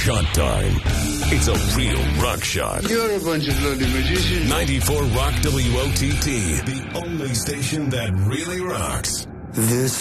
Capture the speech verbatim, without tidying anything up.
shot time. It's a real rock shot. You're a bunch of bloody magicians. ninety-four Rock W O T T, the only station that really rocks. This